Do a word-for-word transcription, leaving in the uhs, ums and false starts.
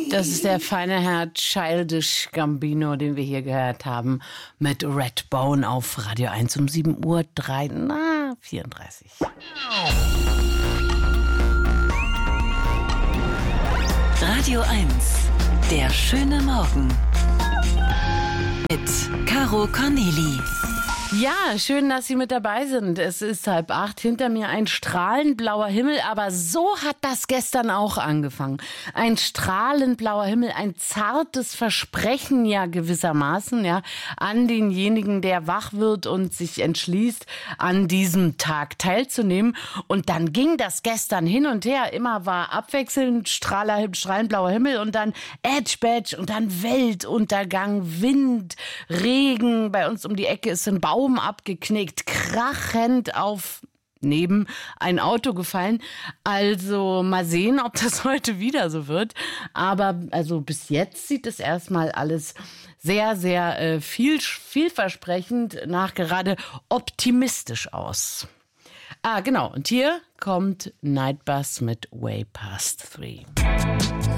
Das ist der feine Herr Childish Gambino, den wir hier gehört haben, mit Redbone auf Radio eins um sieben Uhr drei, na, vierunddreißig. Radio eins, der schöne Morgen mit Caro Corneli. Ja, schön, dass Sie mit dabei sind. Es ist halb acht, hinter mir ein strahlend blauer Himmel, aber so hat das gestern auch angefangen. Ein strahlend blauer Himmel, ein zartes Versprechen ja gewissermaßen, ja, an denjenigen, der wach wird und sich entschließt, an diesem Tag teilzunehmen. Und dann ging das gestern hin und her. Immer war abwechselnd strahler, strahlend blauer Himmel und dann Edge Badge und dann Weltuntergang, Wind, Regen. Bei uns um die Ecke ist ein Baum abgeknickt, krachend auf neben ein Auto gefallen. Also mal sehen, ob das heute wieder so wird. Aber also bis jetzt sieht es erstmal alles sehr, sehr äh, viel, vielversprechend, nachgerade optimistisch aus. Ah, genau. Und hier kommt Nightbus mit Way Past Three.